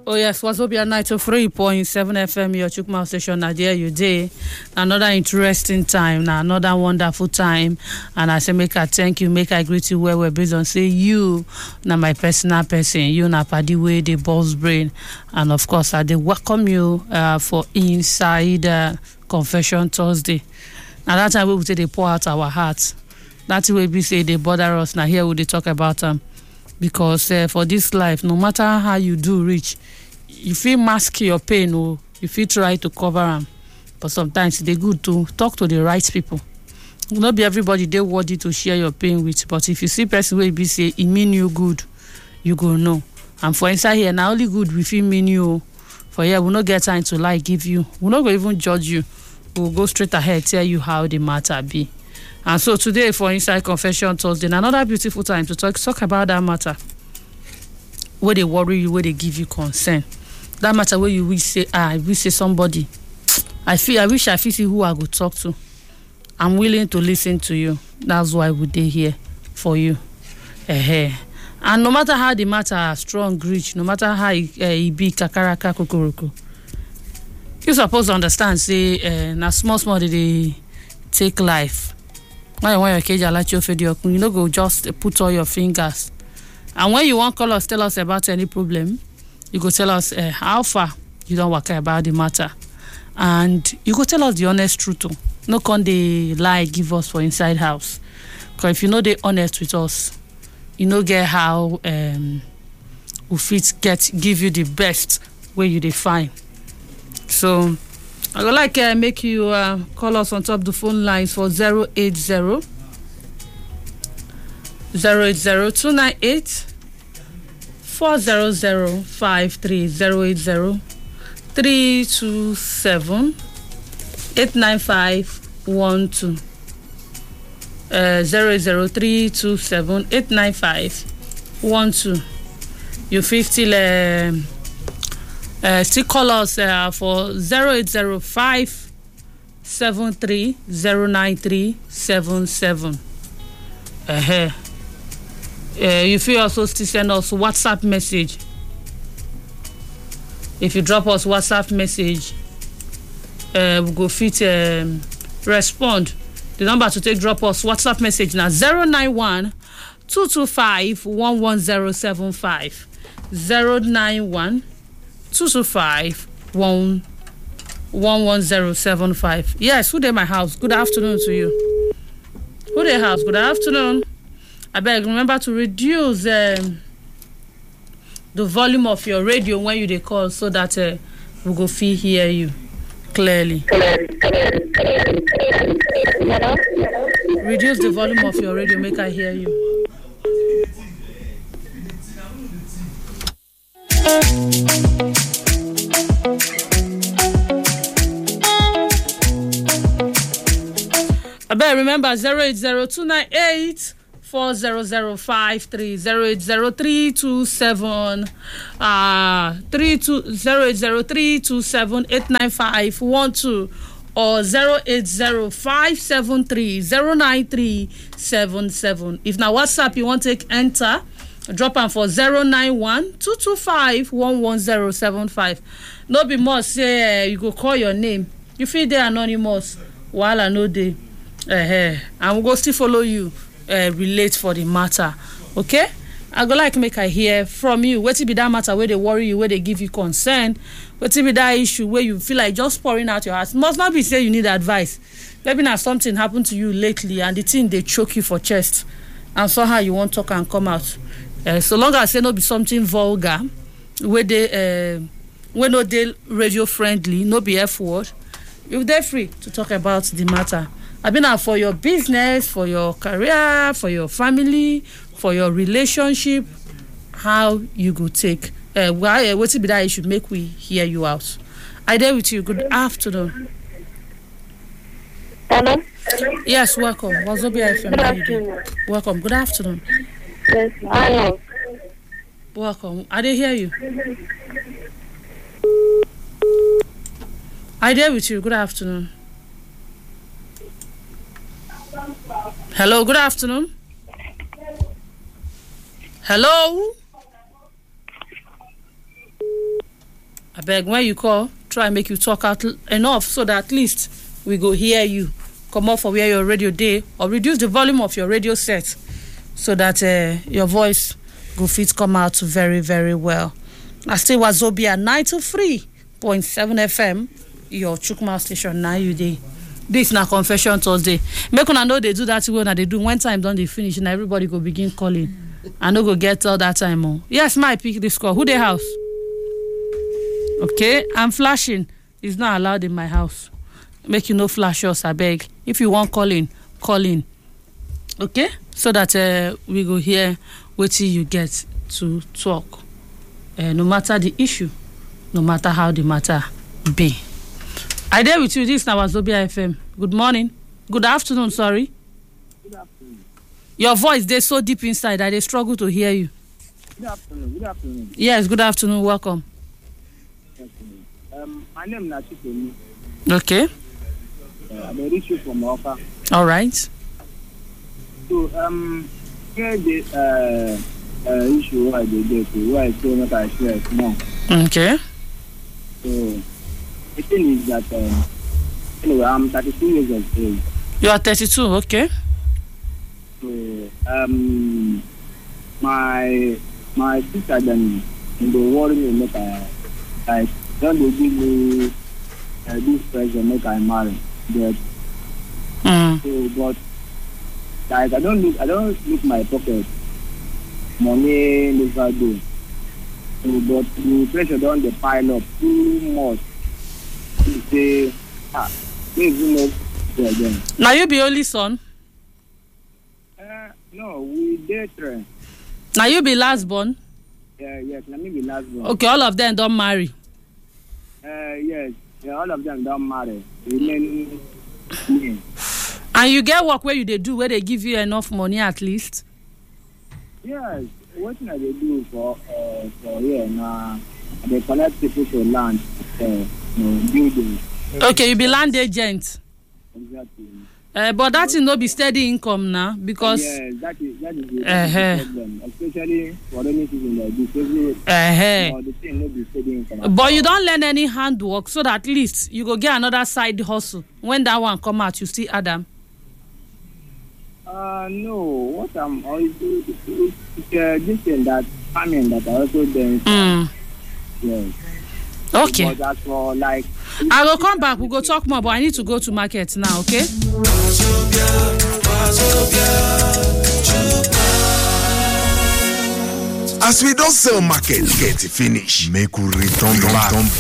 Oh yes, Wazobia 93.7 FM, your Chukma station. Now there you day. Another interesting time, now another wonderful time. And I say make I thank you, make I greet you where we're based on say you now my personal person, you na Paddy way the boss brain. And of course I welcome you for inside Confession Thursday. Now that time we will say they pour out our hearts. That's way we say they bother us. Now here we they talk about them. Because for this life, no matter how you do reach, you feel mask your pain or you feel try to cover them. But sometimes they good to talk to the right people. Not be everybody they worthy to share your pain with. But if you see person where be say it mean you good, you go know. And for inside here, now only good we feel mean you. For here, we'll not get time to lie give you. We'll not go even judge you. We'll go straight ahead, tell you how the matter be. And so today for Inside Confession Thursday, another beautiful time to talk about that matter. Where they worry you, where they give you concern. That matter where you will say, I will say somebody. I wish I feel see who I could talk to. I'm willing to listen to you. That's why we dey here for you. And no matter how the matter strong reach, no matter how it be kakaraka kokoroko, you supposed to understand, say, na small they take life. When you want your cage, I let you feed your you know go just put all your fingers. And when you want call us, tell us about any problem, you go tell us how far you don't work about the matter. And you go tell us the honest truth too. No con they lie give us for inside house. Because if you know they honest with us, you know get how we fit give you the best way you define. So I would like make you call us on top of the phone lines for 080 298 400 53 080 327 895 12 080 327 895 12. You feel still call us for 0805 73 093 77. You feel also still send us WhatsApp message. If you drop us WhatsApp message, we go fit respond. The number to take drop us WhatsApp message now 091 225 11075 091 225 11075. Yes, who dey my house? Good afternoon to you. Who dey house? Good afternoon. I beg remember to reduce the volume of your radio when you dey call so that we go feel hear you clearly. Reduce the volume of your radio, make I hear you. I better remember 080298 40053 0803227 0803227 895 12 or 0805730 09377. If now WhatsApp you want to take enter, drop them for 091 225 11075. No be more say you go call your name. You feel they anonymous while I know they and we go still follow you relate for the matter. Okay? I go like make I hear from you. What be that matter where they worry you, where they give you concern? What be that issue where you feel like just pouring out your heart? Must not be say you need advice. Maybe now something happened to you lately and the thing they choke you for chest and somehow you won't talk and come out. So long as say no be something vulgar, where they when no they radio friendly, no be F word, you're there free to talk about the matter. I mean, for your business, for your career, for your family, for your relationship, how you go take. Why? What be that? You should make we hear you out. I there with you. Good afternoon. Hello. Yes, welcome. Wazobia FM. Good afternoon. Welcome. Good afternoon. Yes, I know. Welcome. I didn't hear you. I there with you. Good afternoon. Hello, good afternoon. Hello? I beg, when you call, try make you talk out enough so that at least we go hear you. Come off for where your radio day or reduce the volume of your radio set so that your voice go fit come out very, very well. I still Wazobia 93.7 FM, your Chukma station, now you day. This na Confession Thursday. Make una know they do that when they do. When time done they finish and everybody go begin calling. I no go get all that time on. Yes, my pick this call. Who they house? Okay, I'm flashing. It's not allowed in my house. Make you no flash us, I beg. If you want call in, call in. Okay? So that we go hear what you get to talk. No matter the issue, no matter how the matter be. I there with you. This is Wazobia FM. Good morning. Good afternoon, sorry. Good afternoon. Your voice, they're so deep inside that they struggle to hear you. Good afternoon. Good afternoon. Yes, good afternoon. Welcome. My name is Nachitomi. Okay. I'm a rich from Oka. All right. So, here the issue why they get to why I say not I share more. Okay. So, the thing is that anyway, I'm 32 years of age. You are 32, okay. So, my sister then they worry me make I don't they give me this pressure make I marry. But so, but like I don't look my pocket money never do. So, but the pressure don't the pile up too much. To say please again. Now you be only son? No, we date train. Now you be last born? Yes, let me be last born. Okay, all of them don't marry. Yes, all of them don't marry. Remain me. And you get work where you they do where they give you enough money at least? Yes, what can they do for here now? They connect people to land, buildings. Okay, you be land agent. Exactly. But that is not be steady income now because. Yes, that is the problem, especially for any season like this. The thing not be steady income. But you don't learn any handwork so that at least you go get another side hustle. When that one come out, you see Adam. No, what I'm always it's this thing that farming that I also doing. Yes. Okay. But that's for like. I will come back. We'll go talk more, but I need to go to market now, okay? As we don't sell market, get finish. Make we return back.